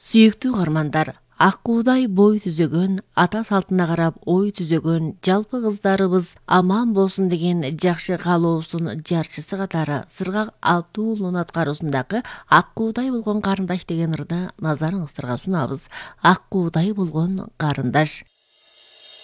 Сүйүктүү каармандар, ак куудай бой түзөгөн, ата салтына карап ой түзөгөн жалпы кыздарыбыз аман болсун деген жакшы каалообуздун жарчысы катары Сыргак Абдуулунун аткаруусундагы ак куудай болгон карындаш деген ырды назарыңыздарга сунабыз. Ак куудай болгон карындаш.